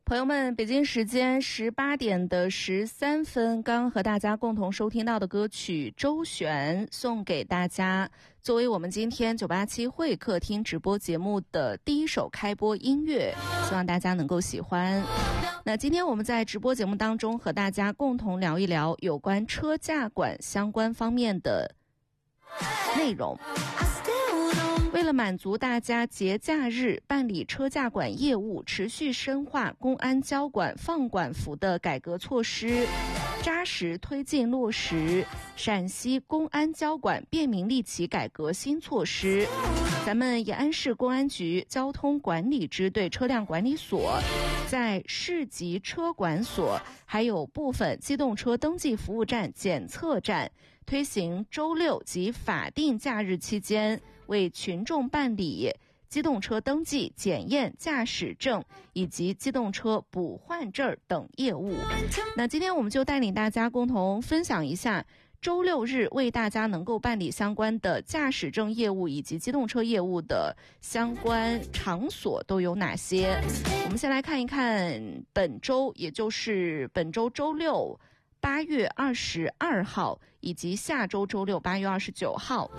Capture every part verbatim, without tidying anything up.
朋友们，北京时间十八点的十三分，刚刚和大家共同收听到的歌曲周璇送给大家，作为我们今天九八七会客厅直播节目的第一首开播音乐，希望大家能够喜欢。那今天我们在直播节目当中和大家共同聊一聊有关车驾管相关方面的内容。为了满足大家节假日办理车驾管业务，持续深化公安交管放管服的改革措施，扎实推进落实陕西公安交管便民利企改革新措施，咱们延安市公安局交通管理支队车辆管理所在市级车管所还有部分机动车登记服务站检测站推行周六及法定假日期间为群众办理机动车登记、检验驾驶证以及机动车补换证等业务。那今天我们就带领大家共同分享一下周六日为大家能够办理相关的驾驶证业务以及机动车业务的相关场所都有哪些。我们先来看一看本周，也就是本周周六八月二十二号以及下周周六八月二十九号。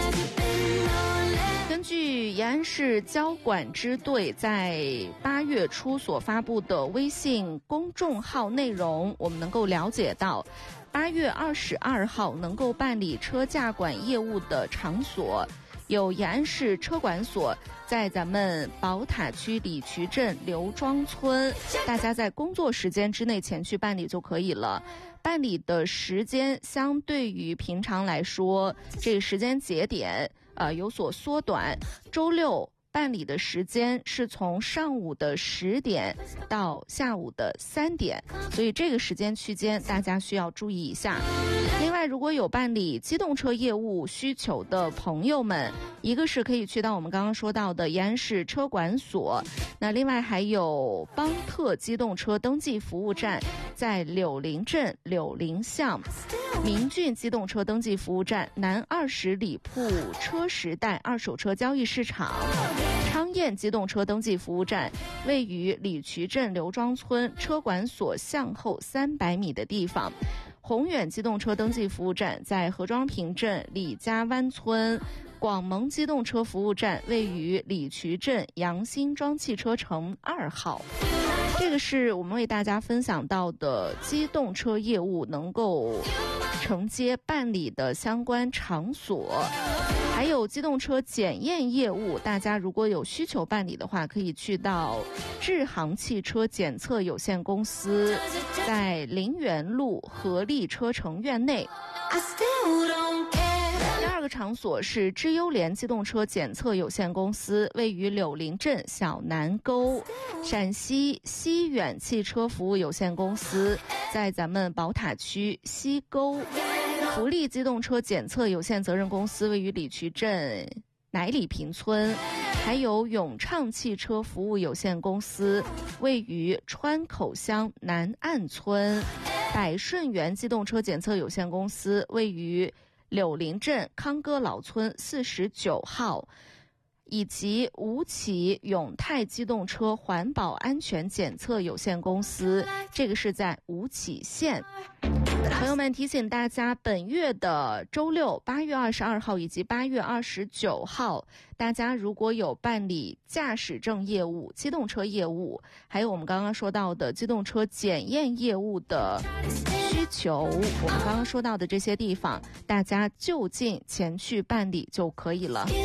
根据延安市交管支队在八月初所发布的微信公众号内容，我们能够了解到八月二十二号能够办理车驾管业务的场所有延安市车管所，在咱们宝塔区李渠镇刘庄村，大家在工作时间之内前去办理就可以了。办理的时间相对于平常来说，这个时间节点呃有所缩短。周六办理的时间是从上午的十点到下午的三点，所以这个时间区间大家需要注意一下。另外，如果有办理机动车业务需求的朋友们，一个是可以去到我们刚刚说到的延安市车管所，那另外还有邦特机动车登记服务站在柳林镇柳林巷，明骏机动车登记服务站南二十里铺车时代二手车交易市场，昌燕机动车登记服务站位于李渠镇刘庄村车管所向后三百米的地方，宏远机动车登记服务站在何庄坪镇李家湾村，广蒙机动车服务站位于李渠镇杨新庄汽车城二号。这个是我们为大家分享到的机动车业务能够承接办理的相关场所。还有机动车检验业务，大家如果有需求办理的话，可以去到智航汽车检测有限公司，在林园路合力车城院内。第二个场所是知优联机动车检测有限公司，位于柳林镇小南沟。陕西西远汽车服务有限公司在咱们宝塔区西沟。福利机动车检测有限责任公司位于李渠镇乃里坪村，还有永畅汽车服务有限公司位于川口乡南岸村，百顺源机动车检测有限公司位于柳林镇康歌老村四十九号，以及吴起永泰机动车环保安全检测有限公司，这个是在吴起县。朋友们，提醒大家，本月的周六八月二十二号以及八月二十九号，大家如果有办理驾驶证业务、机动车业务，还有我们刚刚说到的机动车检验业务的需求，我们刚刚说到的这些地方，大家就近前去办理就可以了。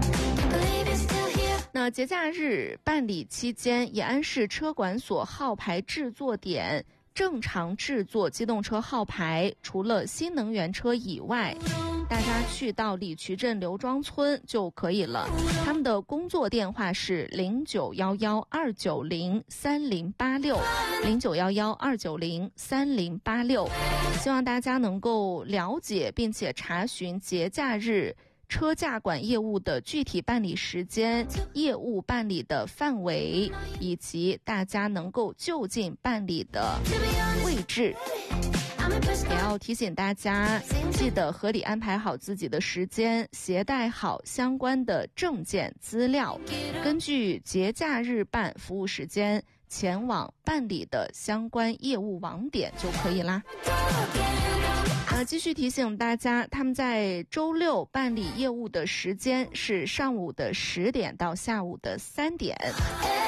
那节假日办理期间，延安市车管所号牌制作点正常制作机动车号牌，除了新能源车以外，大家去到李渠镇刘庄村就可以了。他们的工作电话是零九幺幺二九零三零八六零九幺幺二九零三零八六，希望大家能够了解并且查询节假日车驾管业务的具体办理时间、业务办理的范围，以及大家能够就近办理的位置。也要提醒大家，记得合理安排好自己的时间，携带好相关的证件资料，根据节假日办服务时间前往办理的相关业务网点就可以啦。呃，继续提醒大家，他们在周六办理业务的时间是上午的十点到下午的三点。